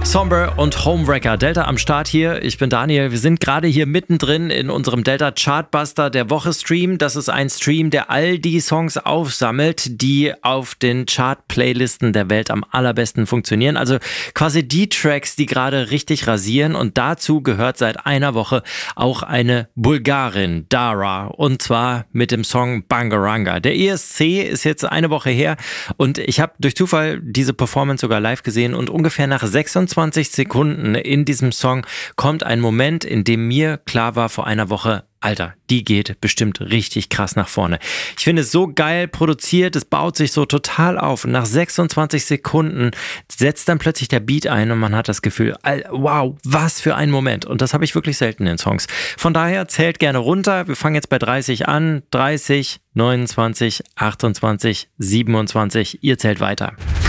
Somber und Homewrecker. Delta am Start hier. Ich bin Daniel. Wir sind gerade hier mittendrin in unserem Delta Chartbuster der Woche Stream. Das ist ein Stream, der all die Songs aufsammelt, die auf den Chart-Playlisten der Welt am allerbesten funktionieren. Also quasi die Tracks, die gerade richtig rasieren. Und dazu gehört seit einer Woche auch eine Bulgarin, Dara. Und zwar mit dem Song Bangaranga. Der ESC ist jetzt eine Woche her und ich habe durch Zufall diese Performance sogar live gesehen und ungefähr nach 26 Sekunden in diesem Song kommt ein Moment, in dem mir klar war vor einer Woche, Alter, die geht bestimmt richtig krass nach vorne. Ich finde es so geil produziert, es baut sich so total auf und nach 26 Sekunden setzt dann plötzlich der Beat ein und man hat das Gefühl, wow, was für ein Moment. Und das habe ich wirklich selten in Songs. Von daher zählt gerne runter. Wir fangen jetzt bei 30 an. 30, 29, 28, 27. Ihr zählt weiter.